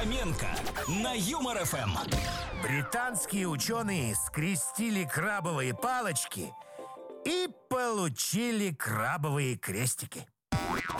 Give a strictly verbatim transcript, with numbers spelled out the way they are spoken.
Фоменко на Юмор эф эм. Британские ученые скрестили крабовые палочки и получили крабовые крестики.